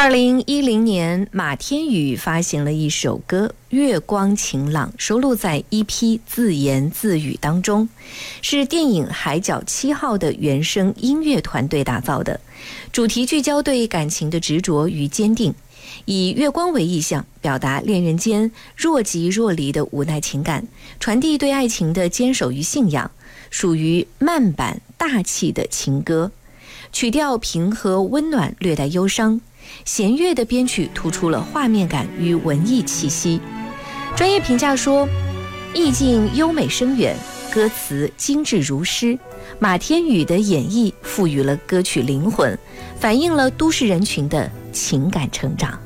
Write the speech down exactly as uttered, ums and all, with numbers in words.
二零一零年，马天宇发行了一首歌《月光晴朗》，收录在 E P《自言自语》当中，是电影《海角七号》的原声音乐团队打造的。主题聚焦对感情的执着与坚定，以月光为意象，表达恋人间若即若离的无奈情感，传递对爱情的坚守与信仰，属于慢板大气的情歌。曲调平和温暖，略带忧伤。弦乐的编曲突出了画面感与文艺气息。专业评价说，意境优美深远，歌词精致如诗。马天宇的演绎赋予了歌曲灵魂，反映了都市人群的情感成长。